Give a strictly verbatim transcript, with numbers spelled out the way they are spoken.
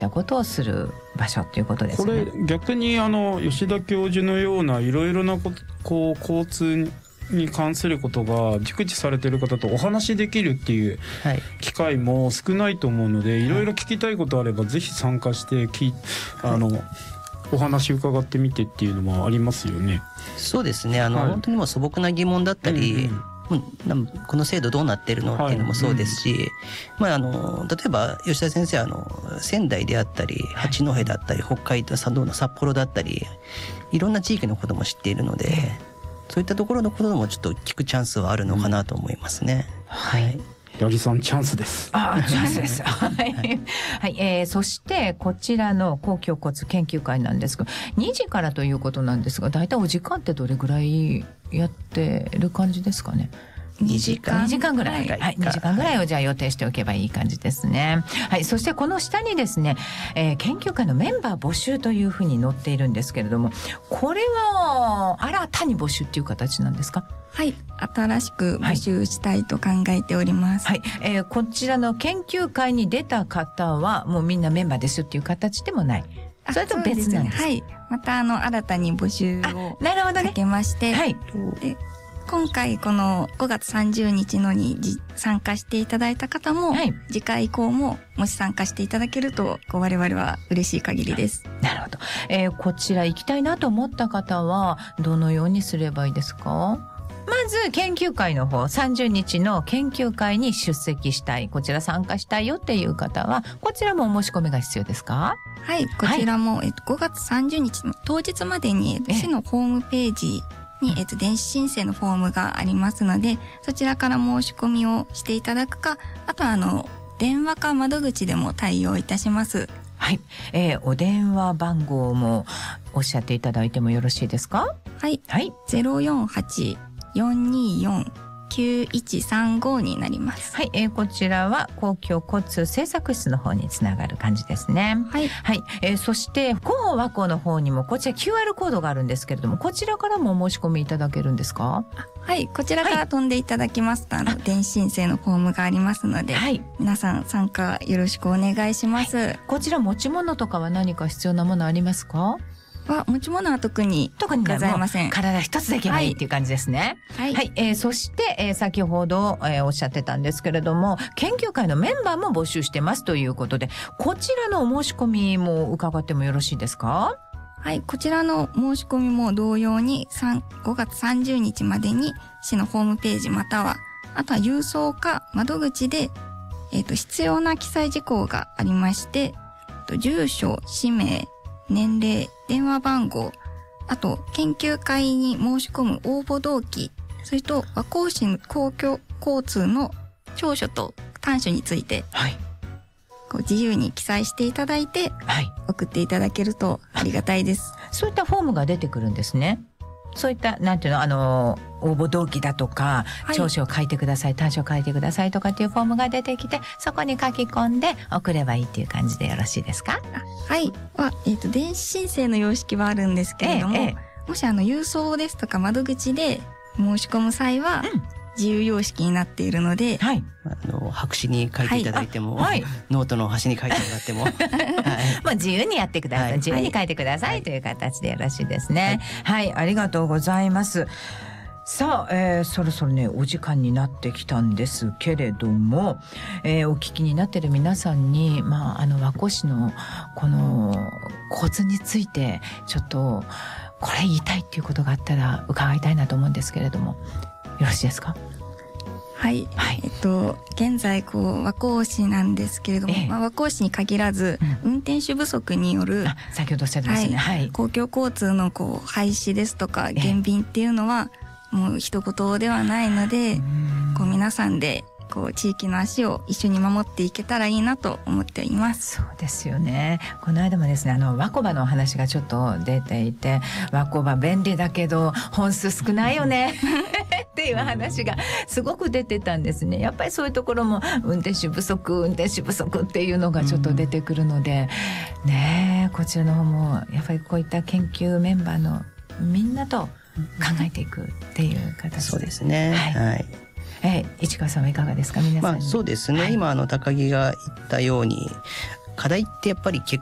たことをする場所ということですね。 これ逆にあの吉田教授のようないろいろなここう交通に関することが熟知されている方とお話しできるっていう機会も少ないと思うので、いろいろ聞きたいことあればぜひ参加してきあの、はい、お話伺ってみてっていうのもありますよね。 そうですね、あの、はい、本当にもう素朴な疑問だったり、うんうん、この制度どうなってるのっていうのもそうですし、はい、うん、まあ、あの例えば吉田先生はあの仙台であったり八戸だったり北海道佐渡の札幌だったりいろんな地域のことも知っているので、そういったところのこともちょっと聞くチャンスはあるのかなと思いますね。うん、はい、 八木さんチャンスです。 あ、チャンスです。はい、はい、えー、そしてこちらの公共交通研究会なんですが、にじからということなんですが、だいたいお時間ってどれぐらいやってる感じですかね。 にじかんにじかんぐらい、はい、にじかんぐらいをじゃあ予定しておけばいい感じですね。はい、そしてこの下にですね、えー、研究会のメンバー募集というふうに載っているんですけれども、これは新たに募集っていう形なんですか？ はい、新しく募集したいと考えております。 はい、はい、えー、こちらの研究会に出た方はもうみんなメンバーですっていう形でもない。それと別なんですか？ はい、またあの新たに募集をかけまして、 ね、はい、 で今回このごがつさんじゅうにちのに参加していただいた方も、はい、次回以降ももし参加していただけると我々は嬉しい限りです。 なるほど、えー、こちら行きたいなと思った方はどのようにすればいいですか？まず研究会の方、さんじゅうにちの研究会に出席したい、こちら参加したいよっていう方はこちらもお申し込みが必要ですか？ はい、こちらも、はい、えっと、ごがつさんじゅうにちの当日までに市のホームページに、えっと、電子申請のフォームがありますので、そちらから申し込みをしていただくか、あとはあの電話か窓口でも対応いたします。 はい、えー、お電話番号もおっしゃっていただいてもよろしいですか？ はい、はい、ゼロよんはち よんによん きゅういちさんごになります。 はい、えー、こちらは公共交通政策室の方につながる感じですね。 はい、 はい、えー、そして広報和光の方にもこちら キューアール コードがあるんですけれども、こちらからもお申し込みいただけるんですか？ はい、こちらから飛んでいただきますと、はい、あの電子申請のフォームがありますので、はい、皆さん参加よろしくお願いします。はい、 こちら持ち物とかは何か必要なものありますか？ は持ち物は特にございません。 体一つでいけばいいっていう感じですね。はい、はい、えー、そして、えー、先ほど、えー、おっしゃってたんですけれども、研究会のメンバーも募集してますということで、こちらのお申し込みも伺ってもよろしいですか？ はい、こちらの申し込みも同様にごがつさんじゅうにちまでに市のホームページまたはあとは郵送か窓口で、えー、と必要な記載事項がありまして、住所、氏名、年齢、電話番号、あと研究会に申し込む応募動機、それと和光市の公共交通の長所と短所について、はい、こう自由に記載していただいて、はい、送っていただけるとありがたいです。 そういったフォームが出てくるんですね。そういったなんていうの、あの応募動機だとか、はい、長所を書いてください、短所を書いてくださいとかっていうフォームが出てきて、そこに書き込んで送ればいいっていう感じでよろしいですか？ はい、は、えっと電子申請の様式はあるんですけれども、ええ、もしあの郵送ですとか窓口で申し込む際は、うん、自由様式になっているので、 はい、あの白紙に書いていただいても、はい、ノートの端に書いてもらっても、はい、 まあ自由にやってください、はい、自由に書いてください、はい、という形でよろしいですね。はい、はい、ありがとうございます。さあ、えー、そろそろねお時間になってきたんですけれども、えー、お聞きになっている皆さんに、まあ、あの和光市のこの交通についてちょっとこれ言いたいっていうことがあったら伺いたいなと思うんですけれども、よろしいですか？ はい、はい、えっと現在こう和光市なんですけれども、ええ、まあ、和光市に限らず、うん、運転手不足による、 先ほどおっしゃってましたね、はいはい、 公共交通のこう廃止ですとか減便っていうのは、ええ、もう一言ではないので、こう皆さんでこう地域の足を一緒に守っていけたらいいなと思っています。 そうですよね。この間もですね、あの和コバのお話がちょっと出ていて、和コバ便利だけど本数少ないよねっていう話がすごく出てたんですね。やっぱりそういうところも運転手不足運転手不足っていうのがちょっと出てくるので、うん、ねえ、こちらの方もやっぱりこういった研究メンバーのみんなと考えていくっていう形で、 そうですね、はい、はい、 えー、市川さんはいかがですか？皆さんに、 まあ、そうですね、はい、今あの高木が言ったように課題ってやっぱり結